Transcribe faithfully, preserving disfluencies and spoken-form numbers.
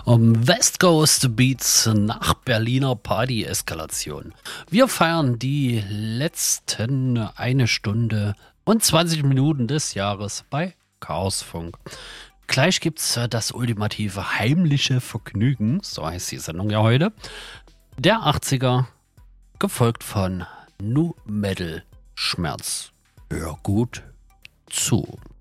Um West Coast Beats nach Berliner Party-Eskalation. Wir feiern die letzten eine Stunde und zwanzig Minuten des Jahres bei Chaosfunk. Gleich gibt's das ultimative heimliche Vergnügen, so heißt die Sendung ja heute, der achtziger, gefolgt von Nu Metal Schmerz. Hör gut zu.